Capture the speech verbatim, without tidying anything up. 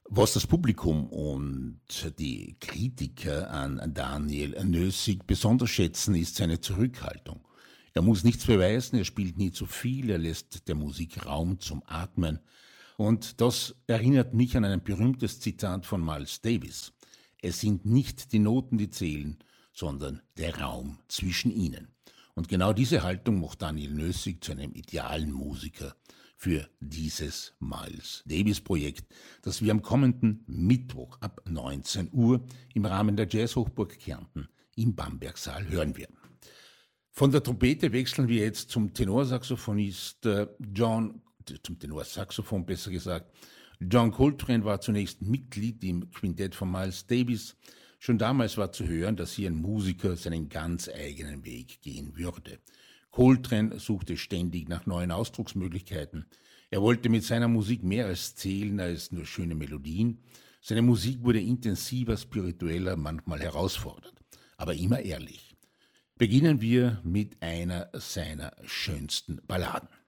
Was das Publikum und die Kritiker an Daniel Nößig besonders schätzen, ist seine Zurückhaltung. Er muss nichts beweisen, er spielt nie zu viel, er lässt der Musik Raum zum Atmen. Und das erinnert mich an ein berühmtes Zitat von Miles Davis. Es sind nicht die Noten, die zählen, sondern der Raum zwischen ihnen. Und genau diese Haltung macht Daniel Nößig zu einem idealen Musiker für dieses Miles Davis Projekt, das wir am kommenden Mittwoch ab neunzehn Uhr im Rahmen der Jazzhochburg Kärnten im Bambergsaal hören werden. Von der Trompete wechseln wir jetzt zum Tenorsaxophonist John, zum Tenorsaxophon besser gesagt. John Coltrane war zunächst Mitglied im Quintett von Miles Davis. Schon damals war zu hören, dass hier ein Musiker seinen ganz eigenen Weg gehen würde. Coltrane suchte ständig nach neuen Ausdrucksmöglichkeiten. Er wollte mit seiner Musik mehr als zählen, als nur schöne Melodien. Seine Musik wurde intensiver, spiritueller, manchmal herausfordernd, aber immer ehrlich. Beginnen wir mit einer seiner schönsten Balladen.